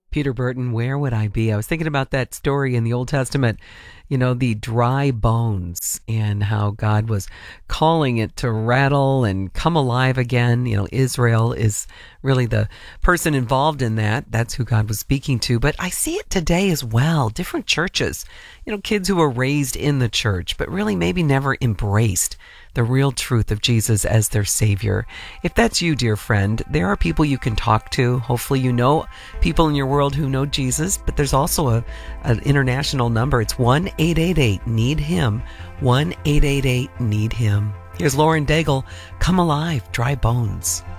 Peter Burton, where would I be? I was thinking about that story in the Old Testament, the dry bones and how God was calling it to rattle and come alive again. Israel is really the person involved in that. That's who God was speaking to. But I see it today as well. Different churches, kids who were raised in the church, but really maybe never embraced the real truth of Jesus as their Savior. If that's you, dear friend, there are people you can talk to. Hopefully you know people in your world who know Jesus, but there's also an international number. It's 1-888-NEED-HIM, 1-888-NEED-HIM. Here's Lauren Daigle, Come Alive, Dry Bones.